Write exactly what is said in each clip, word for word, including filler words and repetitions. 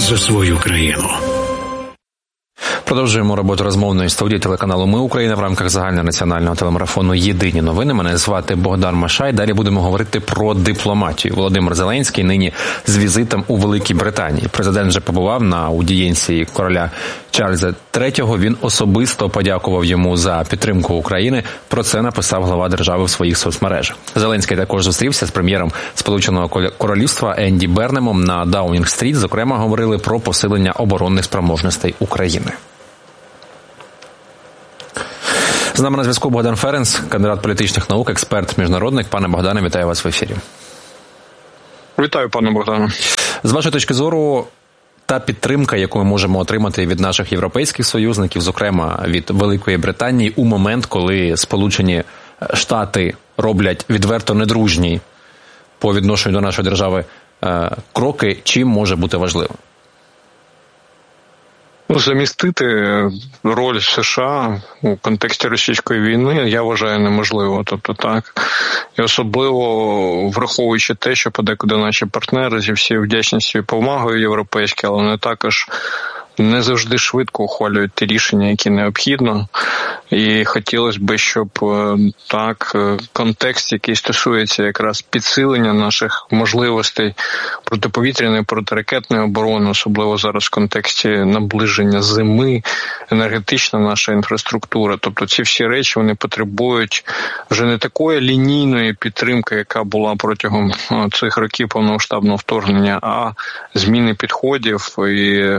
за свою країну. Продовжуємо роботу розмовної студії телеканалу «Ми Україна» в рамках загальнонаціонального телемарафону «Єдині новини». Мене звати Богдан Машай. Далі будемо говорити про дипломатію. Володимир Зеленський нині з візитом у Великій Британії. Президент вже побував на аудієнції короля Чарльза третього. Він особисто подякував йому за підтримку України. Про це написав глава держави в своїх соцмережах. Зеленський також зустрівся з прем'єром Сполученого Королівства Енді Бернемом на Даунінг-стріт. Зокрема, говорили про посилення оборонних спроможностей України. З нами на зв'язку Богдан Ференц, кандидат політичних наук, експерт, міжнародник. Пане Богдане, вітаю вас в ефірі. Вітаю, пане Богдане. З вашої точки зору, та підтримка, яку ми можемо отримати від наших європейських союзників, зокрема від Великої Британії, у момент, коли Сполучені Штати роблять відверто недружні по відношенню до нашої держави кроки, чим може бути важливим? Замістити роль США у контексті російської війни, я вважаю, неможливо. Тобто так, і особливо враховуючи те, що подекуди наші партнери зі всією вдячністю і повагою європейські, але вони також не завжди швидко ухвалюють ті рішення, які необхідно. І хотілося б, щоб так контекст, який стосується якраз підсилення наших можливостей протиповітряної, протиракетної оборони, особливо зараз в контексті наближення зими, енергетична наша інфраструктура. Тобто ці всі речі, вони потребують вже не такої лінійної підтримки, яка була протягом цих років повномасштабного вторгнення, а зміни підходів і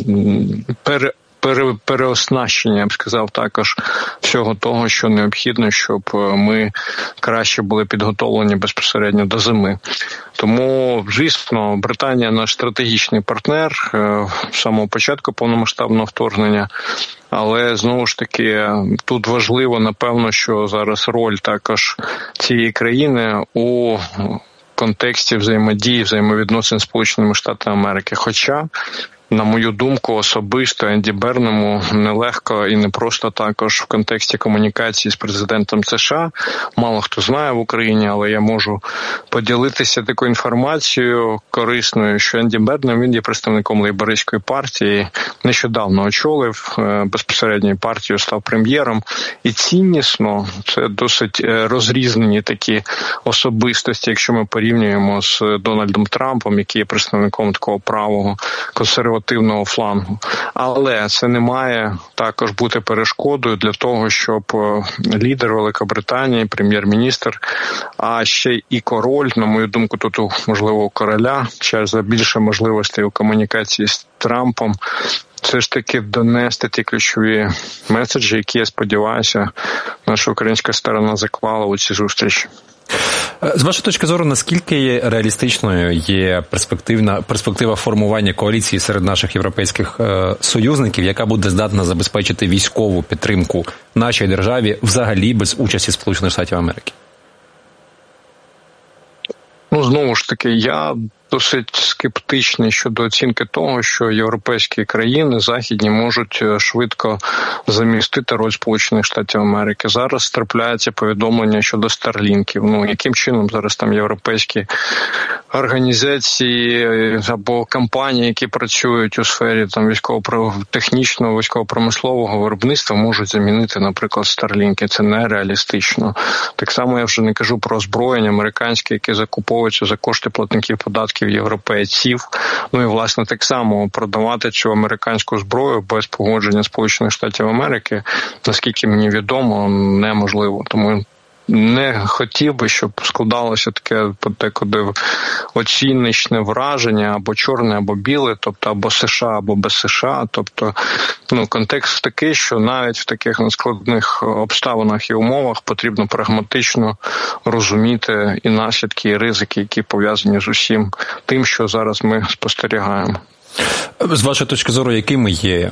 пере Пере, переоснащення, я б сказав, також всього того, що необхідно, щоб ми краще були підготовлені безпосередньо до зими. Тому, звісно, Британія наш стратегічний партнер з самого початку повномасштабного вторгнення, але, знову ж таки, тут важливо, напевно, що зараз роль також цієї країни у контексті взаємодії, взаємовідносин з Сполученими Штатами Америки. Хоча, на мою думку, особисто Енді Бернему нелегко і не просто також в контексті комунікації з президентом США. Мало хто знає в Україні, але я можу поділитися такою інформацією корисною, що Енді Бернем, він є представником лейбористської партії, нещодавно очолив безпосередньо партію, став прем'єром. І ціннісно, це досить розрізнені такі особистості, якщо ми порівнюємо з Дональдом Трампом, який є представником такого правого консервативного флангу. Але це не має також бути перешкодою для того, щоб лідер Великобританії, прем'єр-міністр, а ще і король, на мою думку, тут, можливо, у короля, через більше можливостей у комунікації з Трампом, все ж таки донести ті ключові меседжі, які, я сподіваюся, наша українська сторона заклала у ці зустрічі. З вашої точки зору, наскільки реалістичною є перспективна перспектива формування коаліції серед наших європейських е, союзників, яка буде здатна забезпечити військову підтримку нашій державі взагалі без участі Сполучених Штатів Америки? Ну, знову ж таки, я досить скептичний щодо оцінки того, що європейські країни західні можуть швидко замістити роль Сполучених Штатів Америки. Зараз трапляється повідомлення щодо старлінків. Ну, яким чином зараз там європейські організації або компанії, які працюють у сфері там військово-технічного, військово-промислового виробництва, можуть замінити, наприклад, старлінки. Це нереалістично. Так само я вже не кажу про озброєння американське, яке закуповується за кошти платників податків європейців. Ну і, власне, так само продавати цю американську зброю без погодження Сполучених Штатів Америки, наскільки мені відомо, неможливо. Тому не хотів би, щоб складалося таке подекуди оціночне враження або чорне, або біле, тобто або США, або без США. Тобто, ну, контекст такий, що навіть в таких нескладних обставинах і умовах потрібно прагматично розуміти і наслідки, і ризики, які пов'язані з усім тим, що зараз ми спостерігаємо. З вашої точки зору, якими є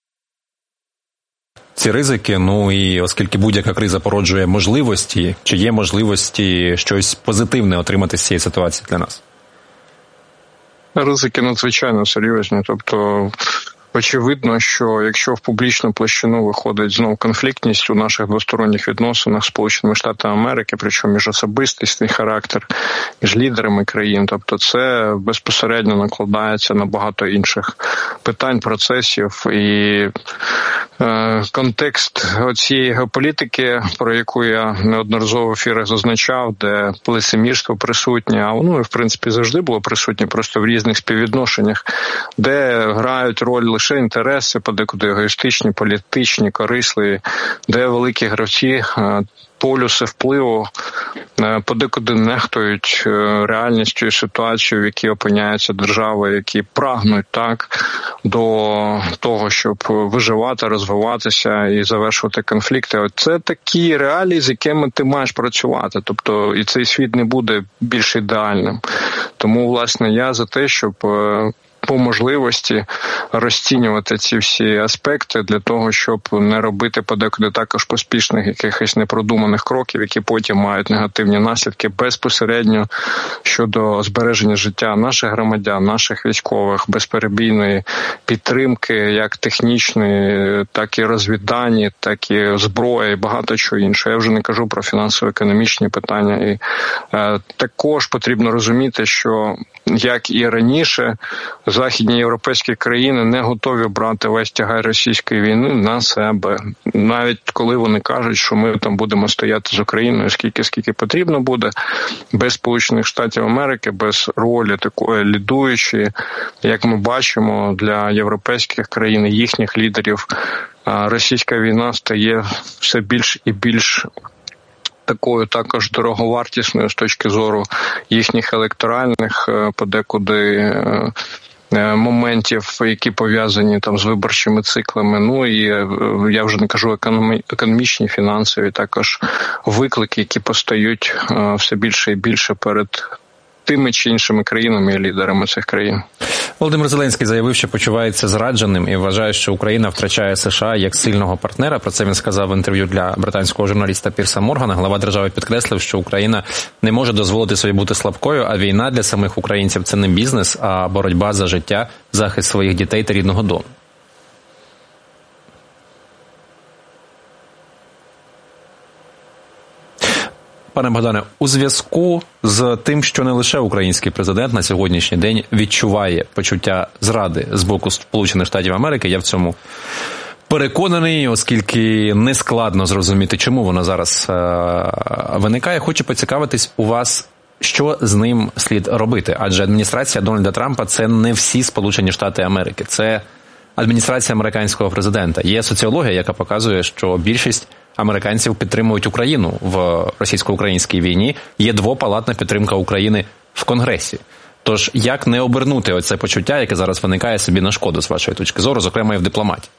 ці ризики, ну і оскільки будь-яка криза породжує можливості, чи є можливості щось позитивне отримати з цієї ситуації для нас? Ризики надзвичайно серйозні. Тобто Очевидно, що якщо в публічну площину виходить знов конфліктність у наших двосторонніх відносинах з Сполученими Штатами Америки, причому між особистісний характер, між лідерами країн, тобто це безпосередньо накладається на багато інших питань, процесів і е, контекст цієї геополітики, про яку я неодноразово в ефірах зазначав, де лицемірство присутнє, а воно, в принципі, завжди було присутнє, просто в різних співвідношеннях, де грають роль лише інтереси, подекуди егоїстичні, політичні, корисливі, де великі гравці, полюси впливу подекуди нехтують реальністю і ситуацією, в якій опиняються держави, які прагнуть так до того, щоб виживати, розвиватися і завершувати конфлікти. Це такі реалії, з якими ти маєш працювати. Тобто і цей світ не буде більш ідеальним. Тому, власне, я за те, щоб по можливості розцінювати ці всі аспекти для того, щоб не робити подекуди також поспішних якихось непродуманих кроків, які потім мають негативні наслідки безпосередньо щодо збереження життя наших громадян, наших військових, безперебійної підтримки, як технічної, так і розвіддані, так і зброї, і багато чого іншого. Я вже не кажу про фінансово-економічні питання. І е, також потрібно розуміти, що як і раніше, західні європейські країни не готові брати весь тягар російської війни на себе. Навіть коли вони кажуть, що ми там будемо стояти з Україною скільки, скільки потрібно буде, без Сполучених Штатів Америки, без ролі такої лідуючої, як ми бачимо, для європейських країн, їхніх лідерів, російська війна стає все більш і більш такою також дороговартісною з точки зору їхніх електоральних подекуди моментів, які пов'язані там з виборчими циклами. Ну і я вже не кажу економічні, фінансові також виклики, які постають все більше і більше перед тими чи іншими країнами і лідерами цих країн. Володимир Зеленський заявив, що почувається зрадженим і вважає, що Україна втрачає США як сильного партнера. Про це він сказав в інтерв'ю для британського журналіста Пірса Моргана. Глава держави підкреслив, що Україна не може дозволити собі бути слабкою, а війна для самих українців – це не бізнес, а боротьба за життя, захист своїх дітей та рідного дому. Пане Богдане, у зв'язку з тим, що не лише український президент на сьогоднішній день відчуває почуття зради з боку Сполучених Штатів Америки, я в цьому переконаний, оскільки нескладно зрозуміти, чому воно зараз е- виникає. Хочу поцікавитись у вас, що з ним слід робити. Адже адміністрація Дональда Трампа – це не всі Сполучені Штати Америки, це адміністрація американського президента. Є соціологія, яка показує, що більшість американців підтримують Україну в російсько-українській війні. Є двопалатна підтримка України в Конгресі. Тож, як не обернути оце почуття, яке зараз виникає собі на шкоду, з вашої точки зору, зокрема і в дипломатії?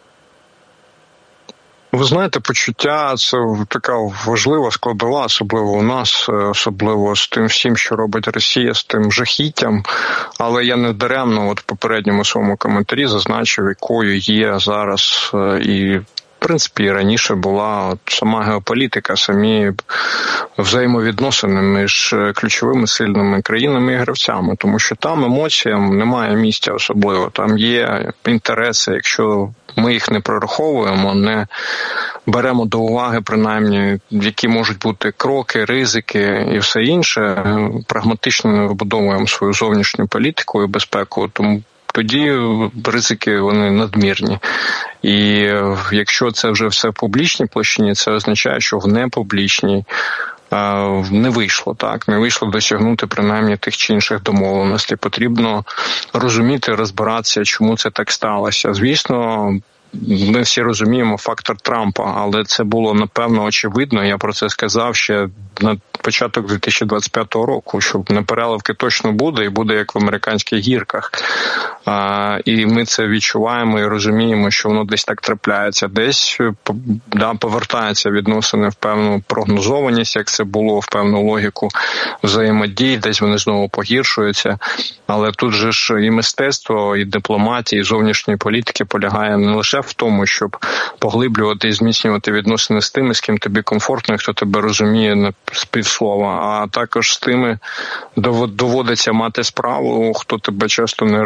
Ви знаєте, почуття – це така важлива складова, особливо у нас, особливо з тим всім, що робить Росія, з тим жахіттям. Але я не даремно от в попередньому своєму коментарі зазначив, якою є зараз і в принципі, і раніше була от сама геополітика, самі взаємовідносини між ключовими сильними країнами і гравцями, тому що там емоціям немає місця особливо, там є інтереси, якщо ми їх не прораховуємо, не беремо до уваги, принаймні, які можуть бути кроки, ризики і все інше, прагматично не вибудовуємо свою зовнішню політику і безпеку, тому тоді ризики, вони надмірні. І якщо це вже все в публічній площині, це означає, що в непублічній не вийшло, так, не вийшло досягнути принаймні тих чи інших домовленостей. Потрібно розуміти, розбиратися, чому це так сталося. Звісно, ми всі розуміємо фактор Трампа, але це було, напевно, очевидно, я про це сказав ще на початок дві тисячі двадцять п'ятого року, що непереливки точно буде, і буде як в американських гірках. А, і ми це відчуваємо і розуміємо, що воно десь так трапляється. Десь да, повертаються відносини в певну прогнозованість, як це було, в певну логіку взаємодії, десь вони знову погіршуються. Але тут же ж і мистецтво, і дипломатія, і зовнішньої політики полягає не лише в тому, щоб поглиблювати і зміцнювати відносини з тими, з ким тобі комфортно, хто тебе розуміє на співслова, а також з тими доводиться мати справу, хто тебе часто не розуміє,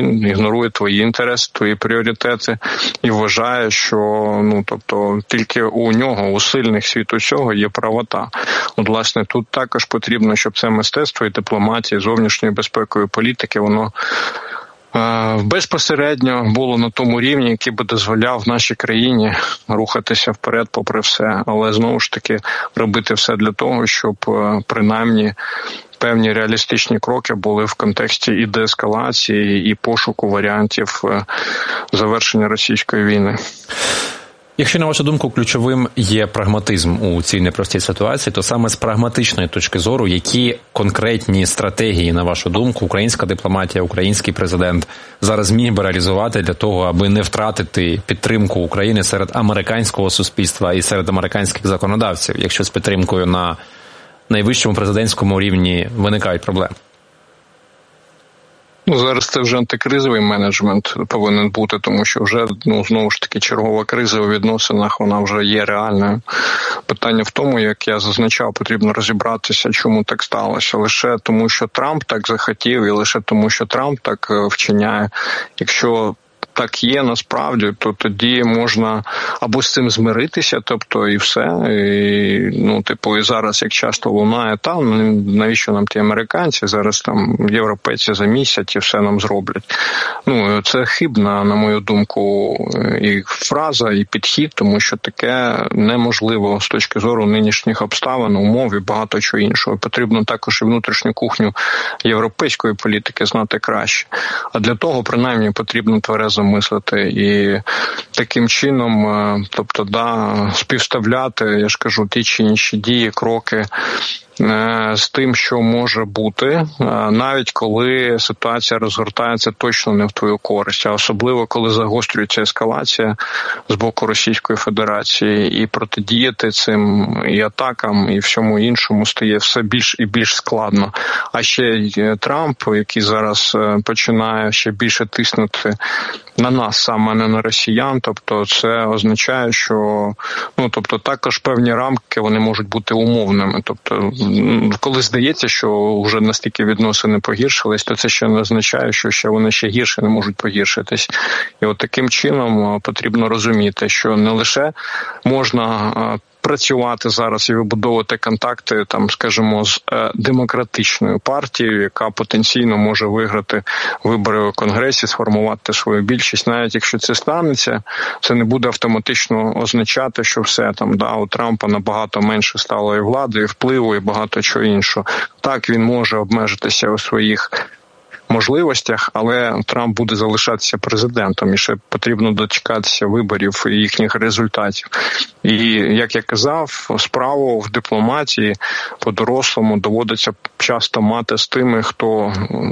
він ігнорує твої інтереси, твої пріоритети і вважає, що, ну, тобто, тільки у нього, у сильних світу цього є правота. От, власне, тут також потрібно, щоб це мистецтво і дипломатія, зовнішньої безпекової політики, воно безпосередньо було на тому рівні, який би дозволяв нашій країні рухатися вперед попри все. Але, знову ж таки, робити все для того, щоб принаймні певні реалістичні кроки були в контексті і деескалації, і пошуку варіантів завершення російської війни. Якщо, на вашу думку, ключовим є прагматизм у цій непростій ситуації, то саме з прагматичної точки зору, які конкретні стратегії, на вашу думку, українська дипломатія, український президент зараз міг би реалізувати для того, аби не втратити підтримку України серед американського суспільства і серед американських законодавців, якщо з підтримкою на найвищому президентському рівні виникають проблеми? Ну, зараз це вже антикризовий менеджмент повинен бути, тому що вже, ну, знову ж таки, чергова криза у відносинах, вона вже є реальною. Питання в тому, як я зазначав, потрібно розібратися, чому так сталося. Лише тому, що Трамп так захотів, і лише тому, що Трамп так вчиняє. Якщо так є насправді, то тоді можна або з цим змиритися, тобто і все. І, ну, типу, і зараз, як часто лунає, та, навіщо нам ті американці, зараз там європейці замісять і все нам зроблять. Ну, це хибна, на мою думку, і фраза, і підхід, тому що таке неможливо з точки зору нинішніх обставин, умов і багато чого іншого. Потрібно також і внутрішню кухню європейської політики знати краще. А для того, принаймні, потрібно тверезо мислити і таким чином, тобто, да, співставляти, я ж кажу, ті чи інші дії, кроки з тим, що може бути, навіть коли ситуація розгортається точно не в твою користь, а особливо, коли загострюється ескалація з боку Російської Федерації, і протидіяти цим і атакам, і всьому іншому стає все більш і більш складно. А ще й Трамп, який зараз починає ще більше тиснути на нас, саме не на росіян, тобто це означає, що, ну, тобто також певні рамки, вони можуть бути умовними, тобто коли здається, що вже настільки відносини погіршились, то це ще не означає, що ще вони ще гірше не можуть погіршитись. І от таким чином потрібно розуміти, що не лише можна працювати зараз і вибудовувати контакти, там, скажімо, з е, демократичною партією, яка потенційно може виграти вибори у Конгресі, сформувати свою більшість. Навіть якщо це станеться, це не буде автоматично означати, що все там, да, у Трампа набагато менше стало і влади, і впливу, і багато чого іншого. Так, він може обмежитися у своїх можливостях, але Трамп буде залишатися президентом, і ще потрібно дочекатися виборів і їхніх результатів. І, як я казав, справу в дипломатії по-дорослому доводиться часто мати з тими, хто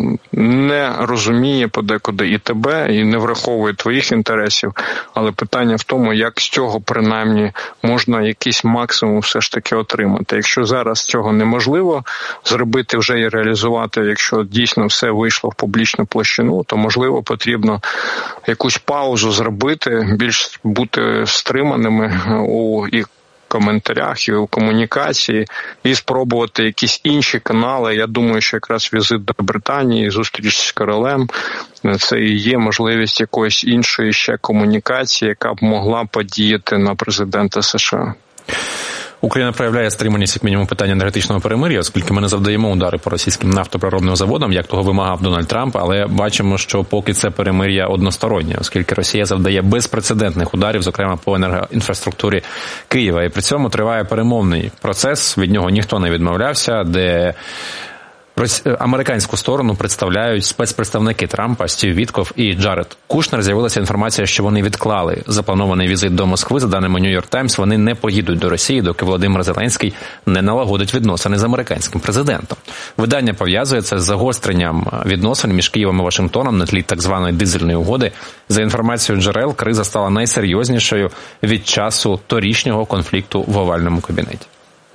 не розуміє подекуди і тебе, і не враховує твоїх інтересів, але питання в тому, як з цього принаймні можна якийсь максимум все ж таки отримати. Якщо зараз цього неможливо зробити вже і реалізувати, якщо дійсно все вийшло в публічну площину, то, можливо, потрібно якусь паузу зробити, більш бути стриманими у і коментарях, і у комунікації, і спробувати якісь інші канали. Я думаю, що якраз візит до Британії, зустріч з королем, це і є можливість якоїсь іншої ще комунікації, яка б могла подіяти на президента США. Україна проявляє стриманість, як мінімум, питання енергетичного перемир'я, оскільки ми не завдаємо удари по російським нафтопроробним заводам, як того вимагав Дональд Трамп, але бачимо, що поки це перемир'я одностороннє, оскільки Росія завдає безпрецедентних ударів, зокрема по енергоінфраструктурі Києва. І при цьому триває перемовний процес, від нього ніхто не відмовлявся, де американську сторону представляють спецпредставники Трампа Стів Віткоф і Джаред Кушнер. З'явилася інформація, що вони відклали запланований візит до Москви. За даними Нью-Йорк Таймс, вони не поїдуть до Росії, доки Володимир Зеленський не налагодить відносини з американським президентом. Видання пов'язує це з загостренням відносин між Києвом і Вашингтоном на тлі так званої дизельної угоди. За інформацією джерел, криза стала найсерйознішою від часу торішнього конфлікту в овальному кабінеті.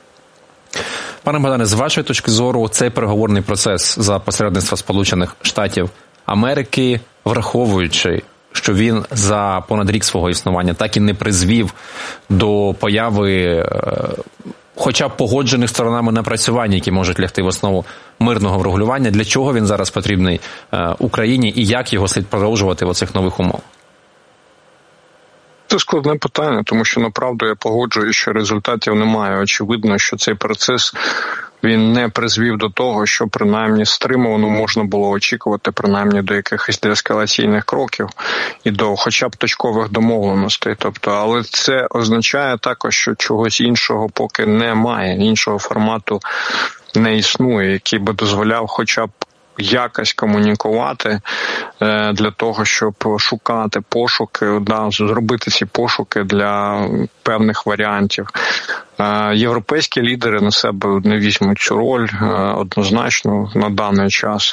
Пане Богдане, з вашої точки зору, цей переговорний процес за посередництва Сполучених Штатів Америки, враховуючи, що він за понад рік свого існування так і не призвів до появи хоча б погоджених сторонами напрацювань, які можуть лягти в основу мирного врегулювання. Для чого він зараз потрібний Україні і як його слід продовжувати в оцих нових умовах? Це складне питання, тому що, направду, я погоджуюсь, що результатів немає. Очевидно, що цей процес, він не призвів до того, що принаймні стримувано можна було очікувати принаймні до якихось деескалаційних кроків і до хоча б точкових домовленостей. Тобто, але це означає також, що чогось іншого поки немає, іншого формату не існує, який би дозволяв хоча б якось комунікувати для того, щоб шукати пошуки, да, зробити ці пошуки для певних варіантів. Європейські лідери на себе не візьмуть цю роль однозначно на даний час.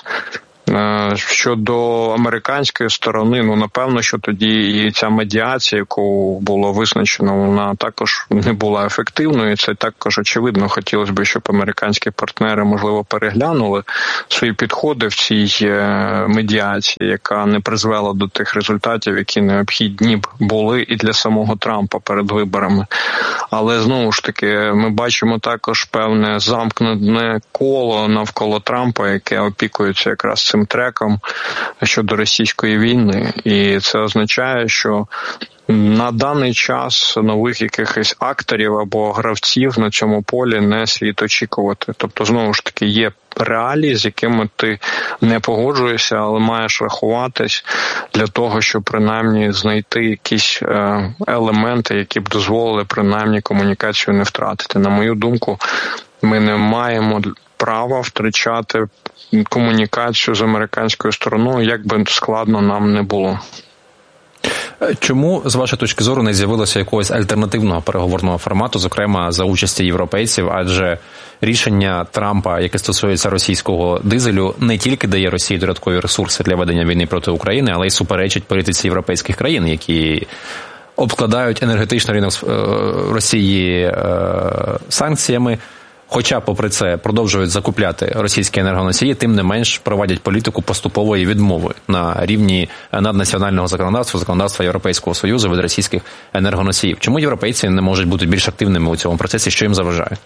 Щодо американської сторони, ну, напевно, що тоді і ця медіація, яку було визначено, вона також не була ефективною. Це також очевидно. Хотілося б, щоб американські партнери, можливо, переглянули свої підходи в цій медіації, яка не призвела до тих результатів, які необхідні б були і для самого Трампа перед виборами. Але, знову ж таки, ми бачимо також певне замкнене коло навколо Трампа, яке опікується якраз цим треком щодо російської війни. І це означає, що на даний час нових якихось акторів або гравців на цьому полі не слід очікувати. Тобто, знову ж таки, є реалії, з якими ти не погоджуєшся, але маєш рахуватись для того, щоб принаймні знайти якісь елементи, які б дозволили принаймні комунікацію не втратити. На мою думку, ми не маємо права втрачати комунікацію з американською стороною, як би складно нам не було. Чому, з вашої точки зору, не з'явилося якогось альтернативного переговорного формату, зокрема за участі європейців, адже рішення Трампа, яке стосується російського дизелю, не тільки дає Росії додаткові ресурси для ведення війни проти України, але й суперечить політиці європейських країн, які обкладають енергетичний ринок Росії санкціями, хоча, попри це, продовжують закупляти російські енергоносії, тим не менш проводять політику поступової відмови на рівні наднаціонального законодавства, законодавства Європейського Союзу від російських енергоносіїв. Чому європейці не можуть бути більш активними у цьому процесі? Що їм заважає?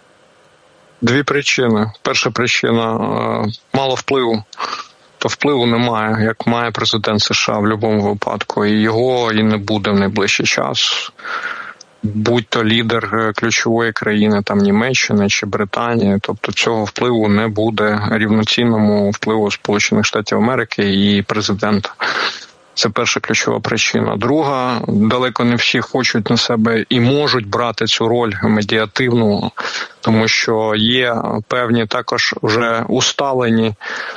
Дві причини. Перша причина – мало впливу. То впливу немає, як має президент США в будь-якому випадку. І його і не буде в найближчий час. Будь-то лідер ключової країни, там Німеччини чи Британії, тобто цього впливу не буде рівноцінному впливу Сполучених Штатів Америки і президента. Це перша ключова причина. Друга, далеко не всі хочуть на себе і можуть брати цю роль медіативну, тому що є певні також вже усталені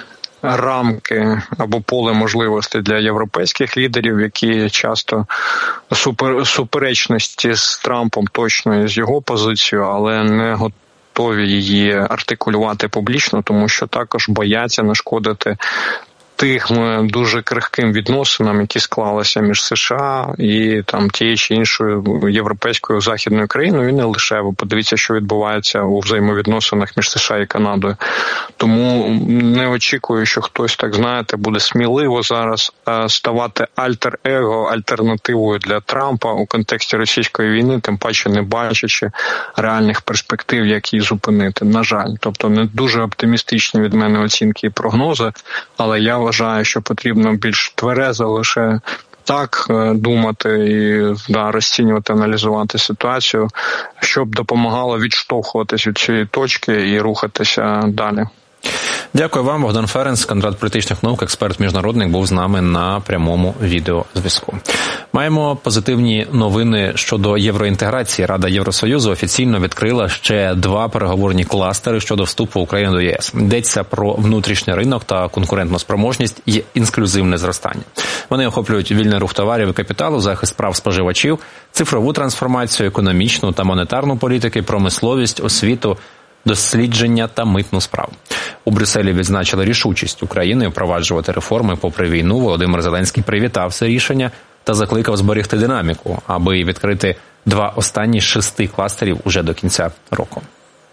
рамки або поле можливостей для європейських лідерів, які часто супер, суперечності з Трампом точно і з його позицією, але не готові її артикулювати публічно, тому що також бояться нашкодити тим дуже крихким відносинам, які склалися між США і там тією чи іншою європейською західною країною, і не лише. Ви подивіться, що відбувається у взаємовідносинах між США і Канадою. Тому не очікую, що хтось, так знаєте, буде сміливо зараз ставати альтер-его, альтернативою для Трампа у контексті російської війни, тим паче не бачачи реальних перспектив, як її зупинити. На жаль. Тобто не дуже оптимістичні від мене оцінки і прогнози, але я вважаю, що потрібно більш тверезо лише так думати і да, розцінювати, аналізувати ситуацію, щоб допомагало відштовхуватись від цієї точки і рухатися далі. Дякую вам. Богдан Ференц, кандидат політичних наук, експерт-міжнародник, був з нами на прямому відеозв'язку. Маємо позитивні новини щодо євроінтеграції. Рада Євросоюзу офіційно відкрила ще два переговорні кластери щодо вступу України до ЄС. Йдеться про внутрішній ринок та конкурентну спроможність і інклюзивне зростання. Вони охоплюють вільний рух товарів і капіталу, захист прав споживачів, цифрову трансформацію, економічну та монетарну політики, промисловість, освіту, дослідження та митну справу. У Брюсселі відзначили рішучість України впроваджувати реформи попри війну. Володимир Зеленський привітав це рішення та закликав зберегти динаміку, аби відкрити два останні з шести кластерів уже до кінця року.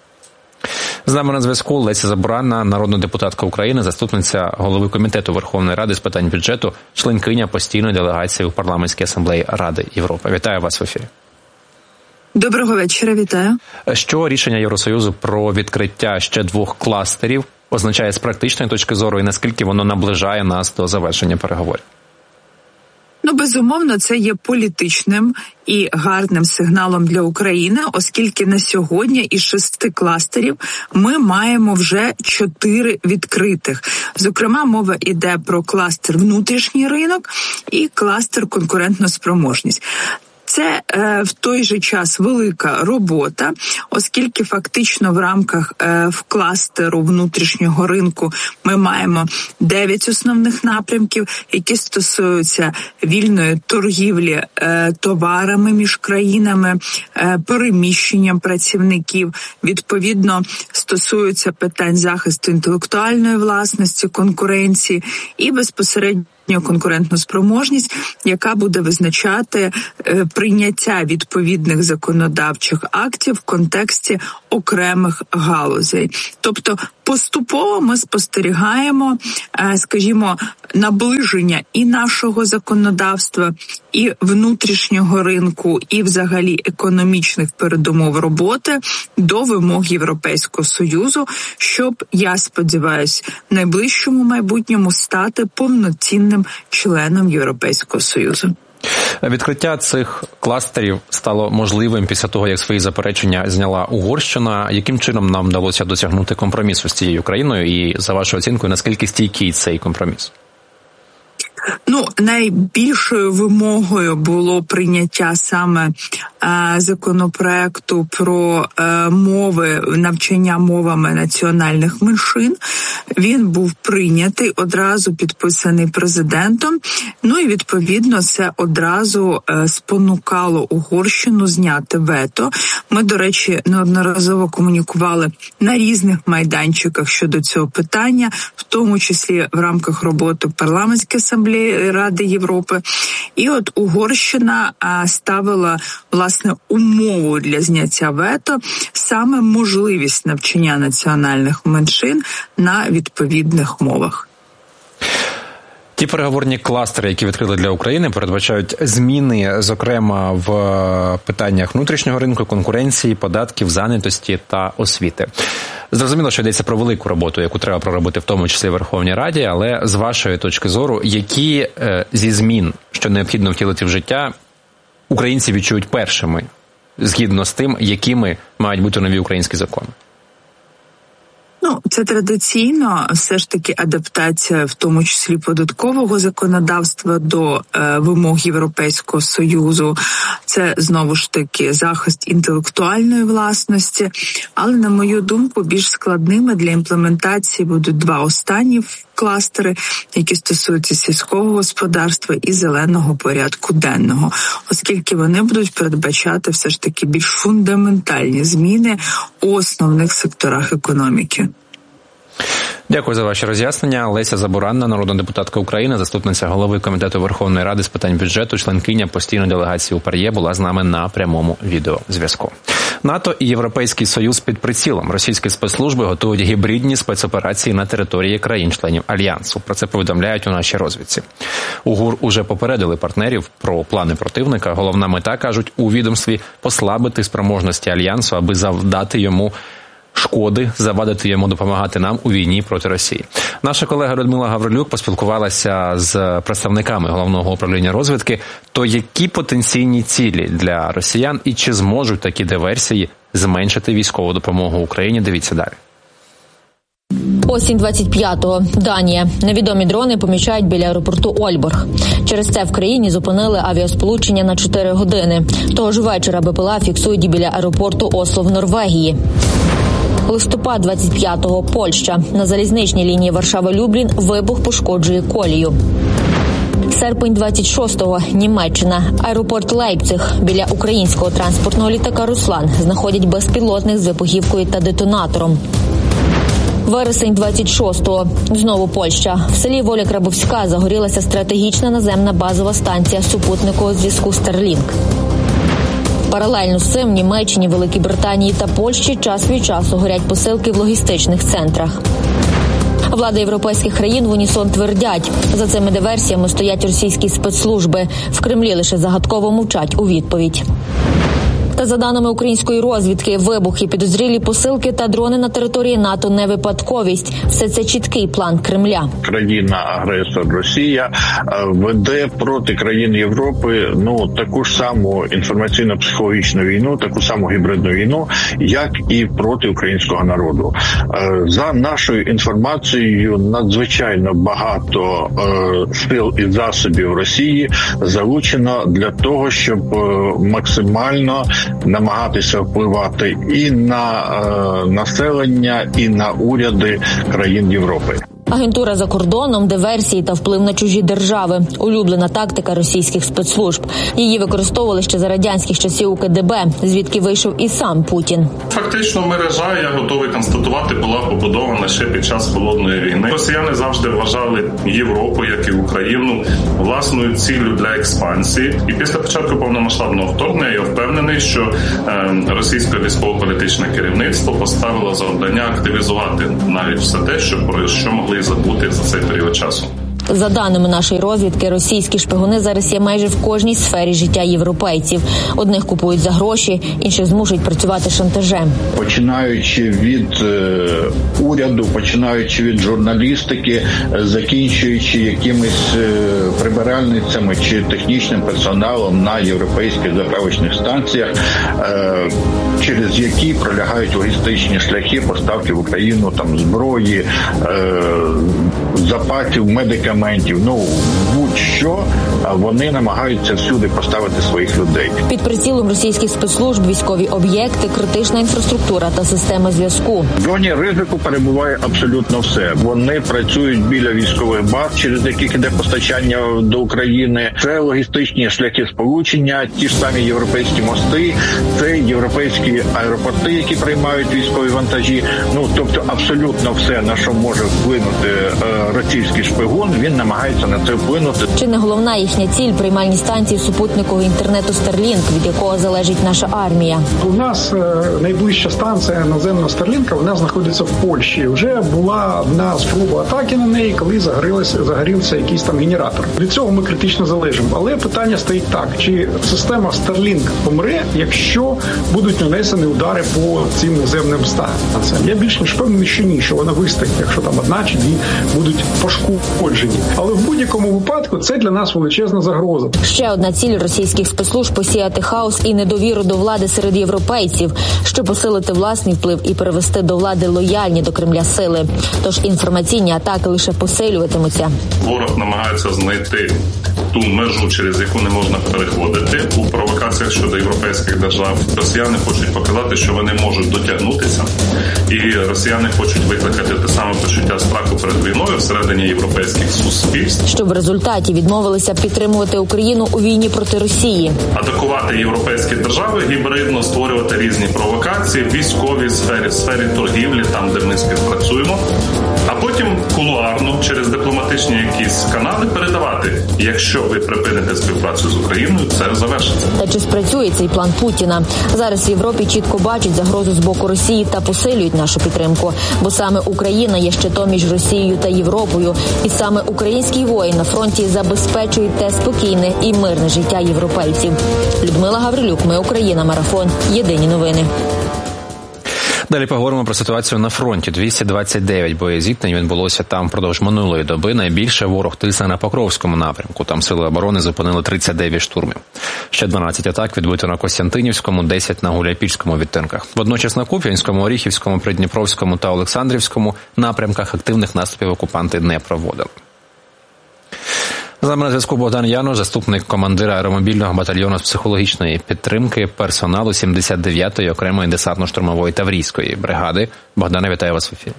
З нами на зв'язку Леся Забуранна, народна депутатка України, заступниця голови Комітету Верховної Ради з питань бюджету, членкиня постійної делегації у Парламентській асамблеї Ради Європи. Вітаю вас в ефірі. Доброго вечора, вітаю. Що рішення Євросоюзу про відкриття ще двох кластерів означає з практичної точки зору і наскільки воно наближає нас до завершення переговорів? Ну, безумовно, це є політичним і гарним сигналом для України, оскільки на сьогодні із шести кластерів ми маємо вже чотири відкритих. Зокрема, мова йде про кластер внутрішній ринок і кластер конкурентноспроможність. Це е, в той же час велика робота, оскільки фактично в рамках е, в кластеру внутрішнього ринку ми маємо дев'ять основних напрямків, які стосуються вільної торгівлі е, товарами між країнами, е, переміщенням працівників, відповідно стосуються питань захисту інтелектуальної власності, конкуренції і безпосередньо конкурентну спроможність, яка буде визначати е, прийняття відповідних законодавчих актів в контексті окремих галузей. Тобто поступово ми спостерігаємо, е, скажімо, наближення і нашого законодавства, і внутрішнього ринку, і взагалі економічних передумов роботи до вимог Європейського Союзу, щоб, я сподіваюся, в найближчому майбутньому стати повноцінним членом Європейського Союзу. Відкриття цих кластерів стало можливим після того, як свої заперечення зняла Угорщина. Яким чином нам вдалося досягнути компромісу з цією країною і, за вашою оцінкою, наскільки стійкий цей компроміс? Ну, найбільшою вимогою було прийняття саме е, законопроекту про е, мови, навчання мовами національних меншин. Він був прийнятий, одразу підписаний президентом. Ну і, відповідно, це одразу е, спонукало Угорщину зняти вето. Ми, до речі, неодноразово комунікували на різних майданчиках щодо цього питання, в тому числі в рамках роботи парламентської асамблеї Ради Європи. І от Угорщина а, ставила, власне, умову для зняття вето саме можливість навчання національних меншин на відповідних мовах. Ті переговорні кластери, які відкрили для України, передбачають зміни, зокрема, в питаннях внутрішнього ринку, конкуренції, податків, зайнятості та освіти. Зрозуміло, що йдеться про велику роботу, яку треба проробити в тому числі в Верховній Раді, але з вашої точки зору, які е, зі змін, що необхідно втілити в життя, українці відчують першими, згідно з тим, якими мають бути нові українські закони? Ну, це традиційно все ж таки адаптація, в тому числі податкового законодавства до е, вимог Європейського Союзу. Це, знову ж таки, захист інтелектуальної власності. Але, на мою думку, більш складними для імплементації будуть два останні кластери, які стосуються сільського господарства і зеленого порядку денного, оскільки вони будуть передбачати все ж таки більш фундаментальні зміни у основних секторах економіки. Дякую за ваші роз'яснення. Леся Забуранна, народна депутатка України, заступниця голови Комітету Верховної Ради з питань бюджету, членкиня постійної делегації у ПАРЄ, була з нами на прямому відеозв'язку. НАТО і Європейський Союз під прицілом. Російські спецслужби готують гібридні спецоперації на території країн-членів Альянсу. Про це повідомляють у нашій розвідці. У ГУР уже попередили партнерів про плани противника. Головна мета, кажуть, у відомстві послабити спроможності Альянсу, аби завдати йому шкоди, завадити йому допомагати нам у війні проти Росії. Наша колега Людмила Гаврилюк поспілкувалася з представниками Головного управління розвідки. То які потенційні цілі для росіян і чи зможуть такі диверсії зменшити військову допомогу Україні? Дивіться далі. Осінь двадцять п'ятого. Данія. Невідомі дрони помічають біля аеропорту Ольборг. Через це в країні зупинили авіасполучення на чотири години. Того ж вечора БПЛА фіксують і біля аеропорту Осло в Норвегії. Листопад двадцять п'ятого. Польща. На залізничній лінії Варшава-Люблін вибух пошкоджує колію. Серпень двадцять шостого. Німеччина. Аеропорт Лейпциг. Біля українського транспортного літака «Руслан» знаходять безпілотник з вибухівкою та детонатором. Вересень двадцять шостого. Знову Польща. В селі Воля Крабовська загорілася стратегічна наземна базова станція супутникового зв'язку Starlink. Паралельно з цим в Німеччині, Великій Британії та Польщі час від часу горять посилки в логістичних центрах. Влади європейських країн в унісон твердять, за цими диверсіями стоять російські спецслужби. В Кремлі лише загадково мовчать у відповідь. Та за даними української розвідки, вибухи, підозрілі посилки та дрони на території НАТО не випадковість. Все це чіткий план Кремля. Країна-агресор Росія веде проти країн Європи ну таку ж саму інформаційно-психологічну війну, таку саму гібридну війну, як і проти українського народу. За нашою інформацією, надзвичайно багато сил і засобів Росії залучено для того, щоб максимально намагатися впливати і на населення, і на уряди країн Європи. Агентура за кордоном, диверсії та вплив на чужі держави – улюблена тактика російських спецслужб. Її використовували ще за радянських часів у ка де бе, звідки вийшов і сам Путін. Фактично мережа, я готовий констатувати, була побудована ще під час Холодної війни. Росіяни завжди вважали Європу, як і Україну, власною ціллю для експансії. І після початку повномасштабного вторгнення я впевнений, що е, російське військово-політичне керівництво поставило завдання активізувати навіть все те, що, що могли забути за цей період часу. За даними нашої розвідки, російські шпигуни зараз є майже в кожній сфері життя європейців. Одних купують за гроші, інших змушують працювати шантажем. Починаючи від е, уряду, починаючи від журналістики, закінчуючи якимись е, прибиральницями чи технічним персоналом на європейських заправочних станціях, е, через які пролягають логістичні шляхи поставки в Україну там зброї, е, запасів, медикаментів. Ну, будь-що, вони намагаються всюди поставити своїх людей. Під прицілом російських спецслужб військові об'єкти, критична інфраструктура та система зв'язку. В зоні ризику перебуває абсолютно все. Вони працюють біля військових баз, через яких іде постачання до України. Це логістичні шляхи сполучення, ті ж самі європейські мости, це європейські аеропорти, які приймають військові вантажі. Ну, тобто абсолютно все, на що може вплинути е, російський шпигун, він намагається на це вплинути. Чи не головна їхня ціль – приймальні станції супутникового інтернету Starlink, від якого залежить наша армія? У нас е, найближча станція наземного Starlink, вона знаходиться в Польщі. Вже була одна спроба атаки на неї, коли загорілося, загорівся якийсь там генератор. Від цього ми критично залежимо. Але питання стоїть так, чи система Starlink помре, якщо будуть нанесені удари по цим наземним станціям? Я більш ніж впевнений, що ні, що вона вистоїть, якщо там одна чи дві будуть пошкоджені. Але в будь-якому випадку це для нас величезна загроза. Ще одна ціль російських спецслужб – посіяти хаос і недовіру до влади серед європейців, щоб посилити власний вплив і привести до влади лояльні до Кремля сили. Тож інформаційні атаки лише посилюватимуться. Ворог намагається знайти ту межу, через яку не можна переходити у провокаціях щодо європейських держав. Росіяни хочуть показати, що вони можуть дотягнутися, і росіяни хочуть викликати те саме почуття страху перед війною всередині європейських суспільств. Щоб в результаті відмовилися підтримувати Україну у війні проти Росії. Атакувати європейські держави, гібридно створювати різні провокації в військовій сфері, в сфері торгівлі, там, де ми співпрацюємо. А потім кулуарно, через дипломатичні якісь канали передавати. Якщо ви припините співпрацю з Україною, це завершиться. Та чи спрацює цей план Путіна? Зараз в Європі чітко бачать загрозу з боку Росії та посилюють нашу підтримку. Бо саме Україна є щитом між Росією та Європою. І саме український воїн на фронті забезпечує те спокійне і мирне життя європейців. Людмила Гаврилюк, Ми Україна, Марафон. Єдині новини. Далі поговоримо про ситуацію на фронті. двісті двадцять дев'ять боєзіткнень відбулося там впродовж минулої доби. Найбільше ворог тисне на Покровському напрямку. Там сили оборони зупинили тридцять дев'ять штурмів. Ще дванадцять атак відбито на Костянтинівському, десять на Гуляйпільському відтинках. Водночас на Куп'янському, Оріхівському, Придніпровському та Олександрівському напрямках активних наступів окупанти не проводили. З нами на зв'язку Богдан Янош, заступник командира аеромобільного батальйону з психологічної підтримки персоналу сімдесят дев'ятої окремої десантно-штурмової таврійської бригади. Богдане, вітаю вас в ефірі.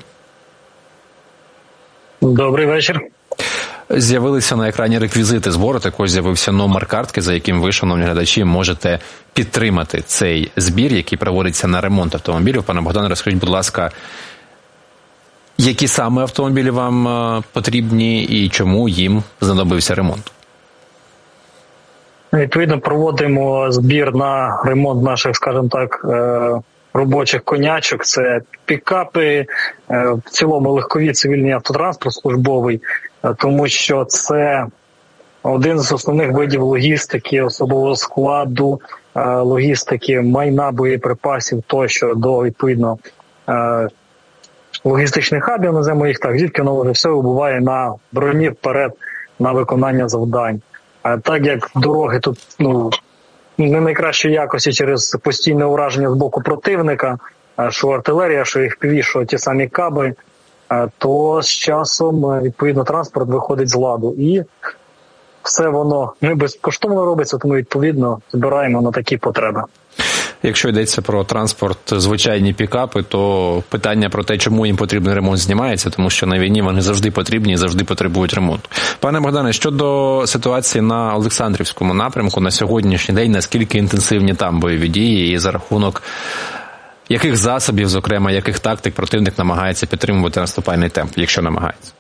Добрий вечір. З'явилися на екрані реквізити збору, також з'явився номер картки, за яким ви, шановні глядачі, можете підтримати цей збір, який проводиться на ремонт автомобілів. Пане Богдане, розкажіть, будь ласка, які саме автомобілі вам потрібні і чому їм знадобився ремонт? Відповідно, проводимо збір на ремонт наших, скажімо так, робочих конячок. Це пікапи, в цілому легкові цивільний автотранспорт службовий, тому що це один з основних видів логістики, особового складу логістики, майна, боєприпасів тощо до, відповідно, логістичних хабів, називаємо їх так, звідки воно вже все вибуває на броні вперед на виконання завдань. А так як дороги тут ну, не найкращої якості через постійне ураження з боку противника, що артилерія, що еф пі ві, що ті самі каби, то з часом, відповідно, транспорт виходить з ладу. І все воно не безкоштовно робиться, тому, відповідно, збираємо на такі потреби. Якщо йдеться про транспорт, звичайні пікапи, то питання про те, чому їм потрібен ремонт, знімається, тому що на війні вони завжди потрібні і завжди потребують ремонту. Пане Богдане, щодо ситуації на Олександрівському напрямку на сьогоднішній день, наскільки інтенсивні там бойові дії і за рахунок яких засобів, зокрема, яких тактик противник намагається підтримувати наступальний темп, якщо намагається?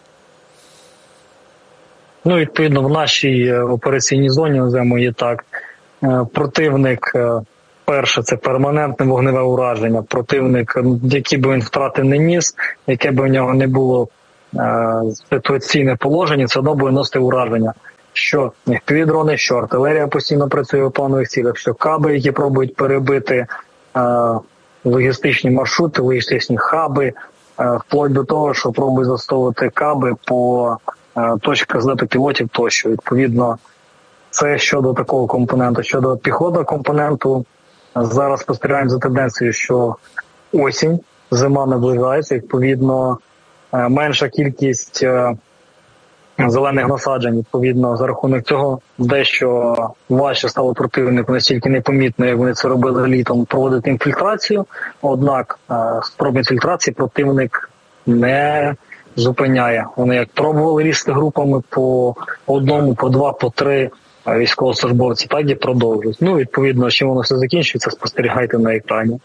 Ну, відповідно, в нашій операційній зоні, називаємо її так, противник, перше, це перманентне вогневе ураження. Противник, які б він втрати не ніс, яке б у нього не було ситуаційне положення, це одно буде носити ураження. Що еф пі ві-дрони, що артилерія постійно працює у планових цілях, що каби, які пробують перебити логістичні маршрути, логістичні хаби, вплоть до того, що пробують застосовувати каби по точках злету пілотів тощо. Відповідно, це щодо такого компоненту. Щодо піхотного компоненту, зараз спостерігаємо за тенденцією, що осінь, зима наближається, відповідно, менша кількість зелених насаджень, відповідно, за рахунок цього дещо важче стало противнику, настільки непомітно, як вони це робили літом, проводити інфільтрацію. Однак спроб інфільтрації противник не зупиняє. Вони як пробували лізти групами по одному, по два, по три військовослужбовці, так і продовжують. Ну, відповідно, чим воно все закінчується, спостерігайте на екрані.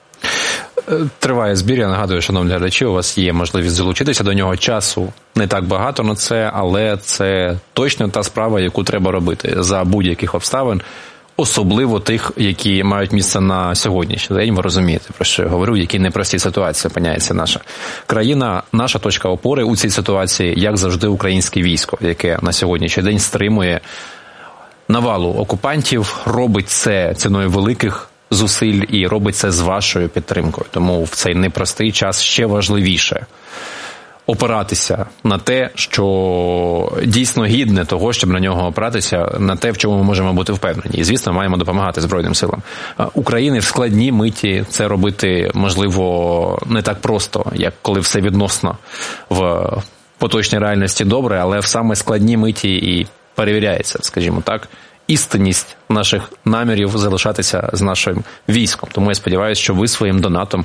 Триває збір, я нагадую, шановні глядачі, у вас є можливість залучитися до нього. Часу не так багато на це, але це точно та справа, яку треба робити за будь-яких обставин, особливо тих, які мають місце на сьогоднішній день. Ви розумієте, про що я говорю, які непрості ситуації опиняється наша країна. Наша точка опори у цій ситуації, як завжди, українське військо, яке на сьогоднішній день стримує навалу окупантів, робить це ціною великих зусиль і робить це з вашою підтримкою. Тому в цей непростий час ще важливіше опиратися на те, що дійсно гідне того, щоб на нього опиратися, на те, в чому ми можемо бути впевнені. І, звісно, маємо допомагати Збройним силам України в складній миті. Це робити, можливо, не так просто, як коли все відносно в поточній реальності добре, але в саме складній миті і перевіряється, скажімо так, істинність наших намірів залишатися з нашим військом. Тому я сподіваюся, що ви своїм донатом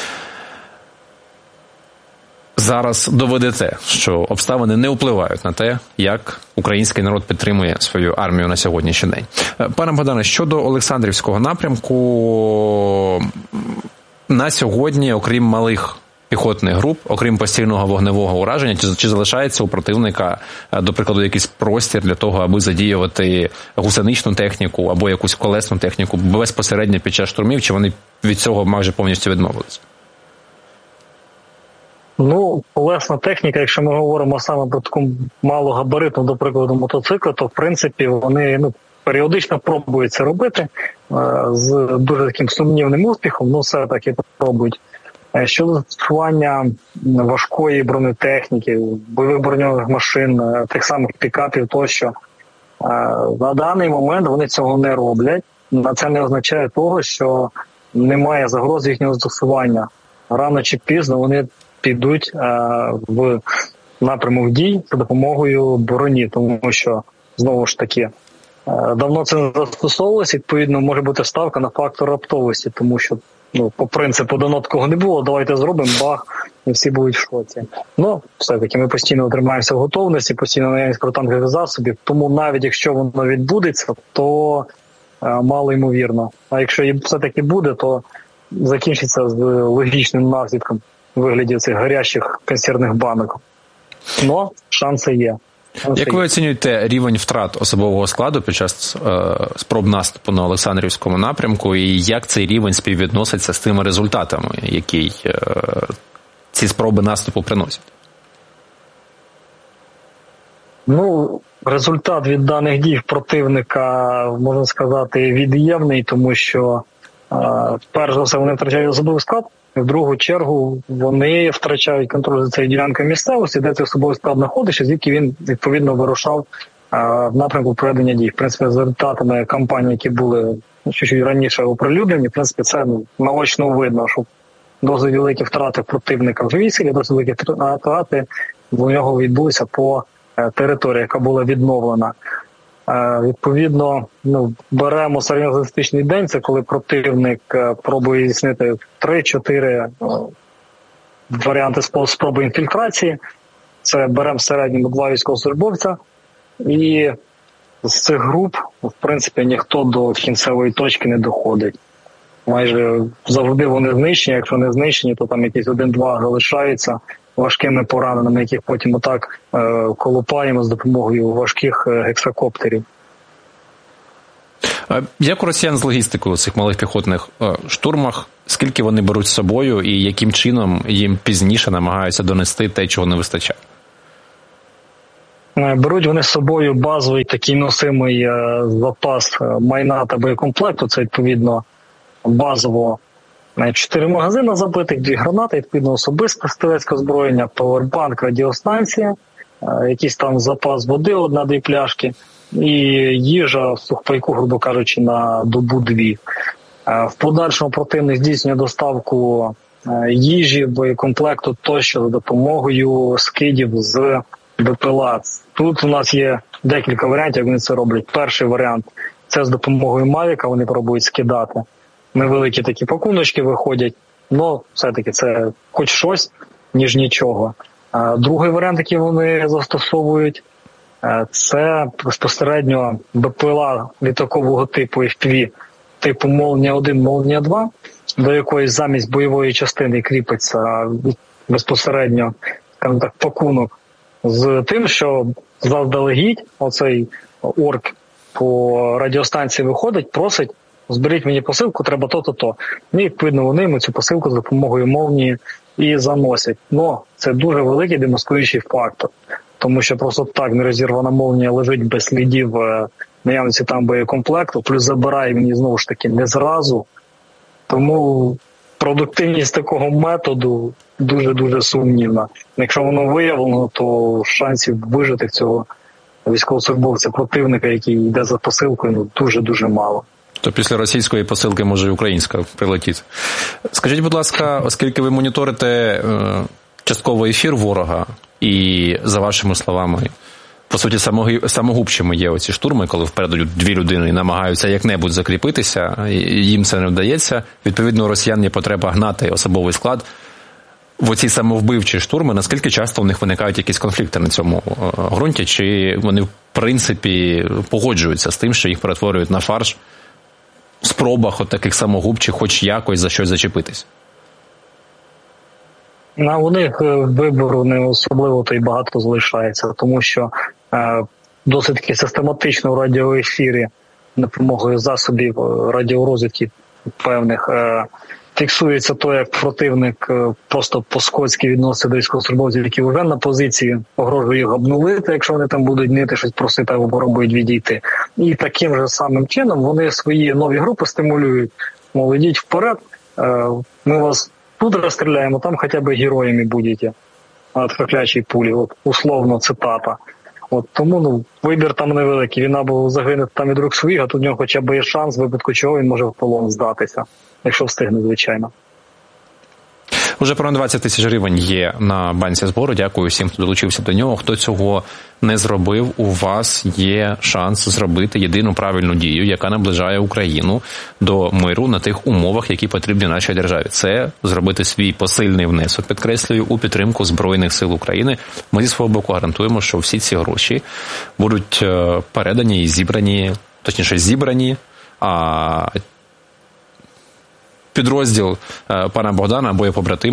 зараз доведете, що обставини не впливають на те, як український народ підтримує свою армію на сьогоднішній день. Пане Богдане, щодо Олександрівського напрямку, на сьогодні, окрім малих піхотних груп, окрім постійного вогневого ураження, чи, чи залишається у противника, до прикладу, якийсь простір для того, аби задіювати гусеничну техніку або якусь колесну техніку безпосередньо під час штурмів, чи вони від цього майже повністю відмовилися? Ну, колесна техніка, якщо ми говоримо саме про таку малогабаритну, до прикладу, мотоцикла, то, в принципі, вони ну, періодично пробують це робити з дуже таким сумнівним успіхом, ну, все-таки пробують. Щодо застосування важкої бронетехніки, бойових броньових машин, тих самих пікапів тощо, на даний момент вони цього не роблять. Це не означає того, що немає загрози їхнього застосування. Рано чи пізно вони підуть в напрямок дій за допомогою броні, тому що, знову ж таки, давно це не застосовувалося, відповідно, може бути ставка на фактор раптовості, тому що ну, по принципу дано такого не було, давайте зробимо, бах, і всі будуть в шоці. Ну, все-таки ми постійно тримаємося в готовності, постійно наявність протитанкових засобів, тому навіть якщо воно відбудеться, то е, мало ймовірно. А якщо і все-таки буде, то закінчиться з логічним наслідком у вигляді цих гарячих консервних банок. Но шанси є. Як ви оцінюєте рівень втрат особового складу під час е, спроб наступу на Олександрівському напрямку, і як цей рівень співвідноситься з тими результатами, які е, ці спроби наступу приносять? Ну, результат від даних дій противника, можна сказати, від'ємний, тому що, е, перш за все, вони втрачають особовий склад, в другу чергу вони втрачають контроль за цією ділянкою місцевості, де цей особовий склад знаходиться, звідки він, відповідно, вирушав е, в напрямку проведення дій. В принципі, за результатами кампаній, які були чуть-чуть раніше оприлюднені, в принципі, це ну, наочно видно, що досить великі втрати противника в живій силі, досить великі втрати в нього відбулися по території, яка була відновлена. Відповідно, ну, беремо середньостатистичний день, це коли противник пробує здійснити три-чотири варіанти спроби інфільтрації. Це беремо в середньому два військовослужбовця, і з цих груп, в принципі, ніхто до кінцевої точки не доходить. Майже завжди вони знищені, якщо не знищені, то там якісь один-два залишаються важкими пораненими, яких потім отак е, колупаємо з допомогою важких е, гексакоптерів. Як у росіян з логістикою у цих малих піхотних штурмах? Скільки вони беруть з собою і яким чином їм пізніше намагаються донести те, чого не вистачає? Беруть вони з собою базовий такий носимий е, запас майна та боєкомплекту. Це, відповідно, базово чотири магазини забитих, дві гранати, відповідно, особисте стрілецьке озброєння, павербанк, радіостанція, якийсь там запас води, одна-дві пляшки, і їжа в сухпайку, грубо кажучи, на добу-дві. В подальшому противник здійснює доставку їжі, боєкомплекту тощо за допомогою скидів з БПЛА. Тут у нас є декілька варіантів, як вони це роблять. Перший варіант – це з допомогою Мавіка, вони пробують скидати. Невеликі такі пакуночки виходять, але все-таки це хоч щось, ніж нічого. Другий варіант, який вони застосовують, це безпосередньо БПЛА літакового типу еф пі ві, типу Молнія один, Молнія два, до якої замість бойової частини кріпиться безпосередньо, скажімо так, пакунок з тим, що заздалегідь оцей орк по радіостанції виходить, просить: зберіть мені посилку, треба то-то-то. І, відповідно, вони йому цю посилку за допомогою молнії і заносять. Но це дуже великий демаскуючий фактор, тому що просто так нерозірвана молнія лежить без слідів наявності там боєкомплекту, плюс забирає він її, знову ж таки, не зразу. Тому продуктивність такого методу дуже-дуже сумнівна. Якщо воно виявлено, то шансів вижити цього військовослужбовця противника, який йде за посилкою, ну, дуже-дуже мало. То після російської посилки може і українська прилетіти. Скажіть, будь ласка, оскільки ви моніторите е, частково ефір ворога, і, за вашими словами, по суті, самогубчими є оці штурми, коли впереду дві людини намагаються як-небудь закріпитися, їм це не вдається. Відповідно, у росіян є потреба гнати особовий склад. В оці самовбивчі штурми, наскільки часто у них виникають якісь конфлікти на цьому ґрунті, чи вони, в принципі, погоджуються з тим, що їх перетворюють на фарш в спробах от таких самогубчих хоч якось за щось зачепитись? На у них вибору не особливо то й багато залишається, тому що е, досить таки систематично в радіоефірі допомогою засобів радіорозвідки певних е, фіксується то, як противник е, просто по-скотськи відноситься до військовослужбовців, які вже на позиції, погрожує їх обнулити, якщо вони там будуть нити щось просити або пробують відійти. І таким же самим чином вони свої нові групи стимулюють, мол, ідіть вперед, е, ми вас тут розстріляємо, там хоча б героями будете від проклячої пулі, от, условно, цитата. От, тому ну, вибір там невеликий, він або загине там від рук своїх, а тут у нього хоча б є шанс, в випадку чого він може в полон здатися, якщо встигне, звичайно. Уже понад двадцять тисяч гривень є на банці збору. Дякую всім, хто долучився до нього. Хто цього не зробив, у вас є шанс зробити єдину правильну дію, яка наближає Україну до миру на тих умовах, які потрібні нашій державі. Це зробити свій посильний внесок, підкреслюю, у підтримку Збройних сил України. Ми зі свого боку гарантуємо, що всі ці гроші будуть передані і зібрані, точніше зібрані, а підрозділ пана Богдана або його побратими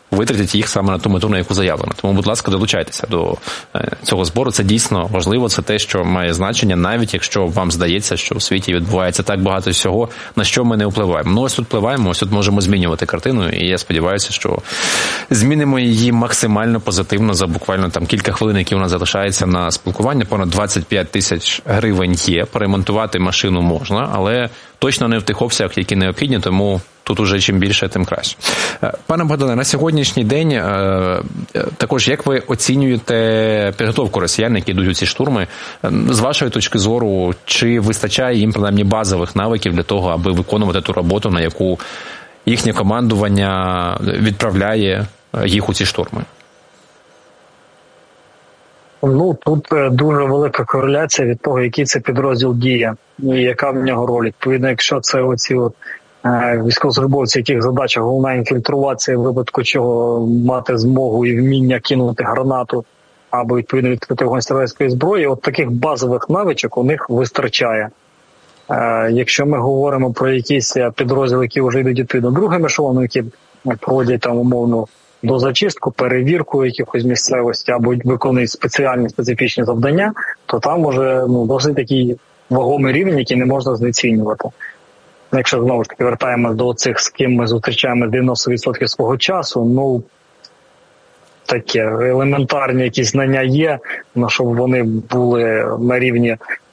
витратять їх саме на ту мету, на яку заявлено. Тому, будь ласка, долучайтеся до цього збору. Це дійсно важливо, це те, що має значення, навіть якщо вам здається, що у світі відбувається так багато всього, на що ми не впливаємо. Ну, ось тут впливаємо, ось тут можемо змінювати картину, і я сподіваюся, що змінимо її максимально позитивно за буквально там кілька хвилин, які у нас залишається на спілкування. Понад двадцять п'ять тисяч гривень є, перемонтувати машину можна, але точно не в тих обсягах, які необхідні, тому тут уже чим більше, тим краще. Пане Богдане, на сьогоднішній день також як ви оцінюєте підготовку росіян, які йдуть у ці штурми? З вашої точки зору, чи вистачає їм принаймні базових навиків для того, аби виконувати ту роботу, на яку їхнє командування відправляє їх у ці штурми? Ну, тут дуже велика кореляція від того, який це підрозділ діє і яка в нього роль. Відповідно, якщо це оці от військовослужбовці, яких задача головна інфільтруватися, в випадку чого мати змогу і вміння кинути гранату або відповідно відкрити вогонь стрілецької зброї, от таких базових навичок у них вистачає. Якщо ми говоримо про якісь підрозділи, які вже йдуть відповідно другим ешелоном, які проводять там умовну дозачистку, перевірку якихось місцевості або виконують спеціальні специфічні завдання, то там може ну, досить такий вагомий рівень, який не можна знецінювати. Якщо знову ж таки вертаємось до цих, з ким ми зустрічаємо дев'яносто відсотків свого часу, ну таке елементарні якісь знання є, щоб вони були на рівні